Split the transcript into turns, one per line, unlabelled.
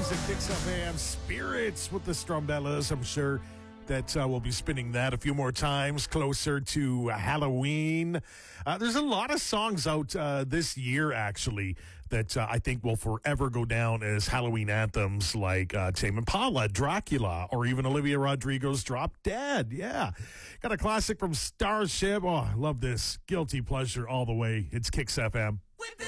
music, Kicks FM Spirits with the Strumbellas. I'm sure that we'll be spinning that a few more times closer to Halloween. There's a lot of songs out this year, actually, that I think will forever go down as Halloween anthems, like Tame Impala, Dracula, or even Olivia Rodrigo's Drop Dead. Yeah. Got a classic from Starship. Oh, I love this. Guilty pleasure all the way. It's Kicks FM.